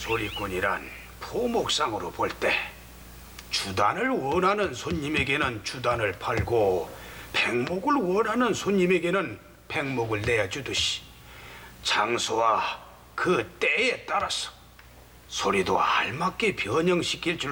소리꾼이란 포목상으로 볼 때 주단을 원하는 손님에게는 주단을 팔고 백목을 원하는 손님에게는 백목을 내주듯이 장소와 그 때에 따라서 소리도 알맞게 변형시킬 줄